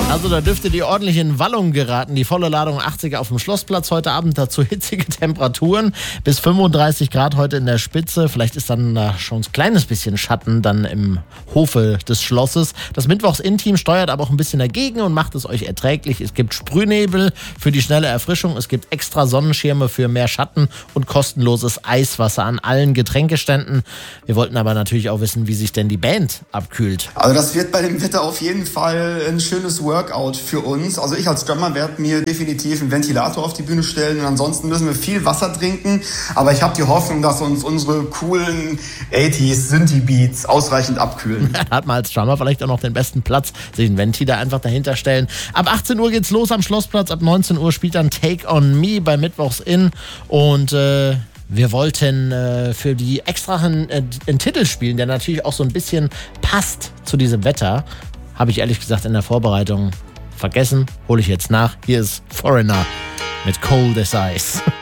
Also da dürfte die ordentlich in Wallung geraten. Die volle Ladung 80er auf dem Schlossplatz. Heute Abend dazu hitzige Temperaturen. Bis 35 Grad heute in der Spitze. Vielleicht ist dann da schon ein kleines bisschen Schatten dann im Hofe des Schlosses. Das Mittwochs-In-Team steuert aber auch ein bisschen dagegen und macht es euch erträglich. Es gibt Sprühnebel für die schnelle Erfrischung. Es gibt extra Sonnenschirme für mehr Schatten und kostenloses Eiswasser an allen Getränkeständen. Wir wollten aber natürlich auch wissen, wie sich denn die Band abkühlt. Also das wird bei dem Wetter auf jeden Fall ein schönes Workout für uns. Also ich als Drummer werde mir definitiv einen Ventilator auf die Bühne stellen und ansonsten müssen wir viel Wasser trinken. Aber ich habe die Hoffnung, dass uns unsere coolen 80s Synthie-Beats ausreichend abkühlen. Da hat man als Drummer vielleicht auch noch den besten Platz, sich ein Venti da einfach dahinter stellen. Ab 18 Uhr geht's los am Schlossplatz, ab 19 Uhr spielt dann Take on Me bei Mittwochs In und wir wollten für die extra einen Titel spielen, der natürlich auch so ein bisschen passt zu diesem Wetter. Habe ich ehrlich gesagt in der Vorbereitung vergessen, hole ich jetzt nach. Hier ist Foreigner mit Cold as Ice.